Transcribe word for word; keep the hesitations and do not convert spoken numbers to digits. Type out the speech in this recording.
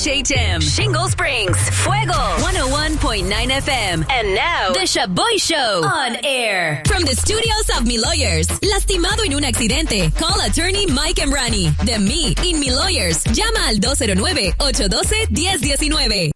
H H M, Shingle Springs, Fuego, one oh one point nine F M. And now, The Shaboy Show on air. From the studios of Mi Lawyers. Lastimado en un accidente. Call attorney Mike Emrani. De Me in Mi Lawyers. Llama al two oh nine, eight one two, one oh one oh.